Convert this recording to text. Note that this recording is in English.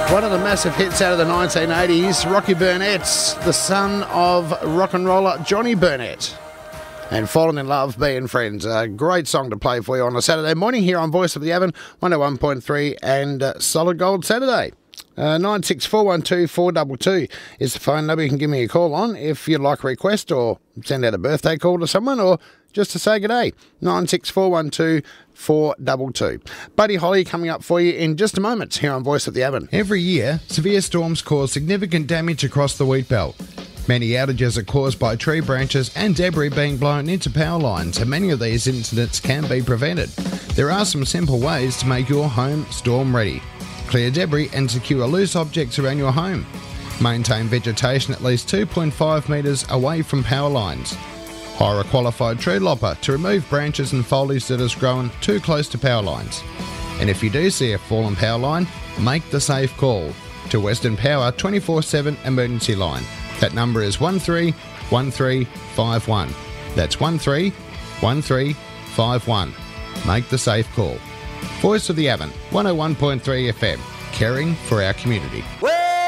One of the massive hits out of the 1980s, Rocky Burnett's the son of rock and roller Johnny Burnett. And Fallen in Love, Being Friends. A great song to play for you on a Saturday morning here on Voice of the Avon, 101.3 and Solid Gold Saturday. 96412422 is the phone number you can give me a call on if you'd like a request or send out a birthday call to someone or just to say good day. 96412422. Buddy Holly coming up for you in just a moment here on Voice of the Avon. Every year, severe storms cause significant damage across the wheat belt. Many outages are caused by tree branches and debris being blown into power lines, and many of these incidents can be prevented. There are some simple ways to make your home storm ready. Clear debris and secure loose objects around your home. Maintain vegetation at least 2.5 metres away from power lines. Hire a qualified tree lopper to remove branches and foliage that has grown too close to power lines. And if you do see a fallen power line, make the safe call to Western Power 24/7 emergency line. That number is 131351. That's 131351. Make the safe call. Voice of the Avon, 101.3 FM, caring for our community. Well,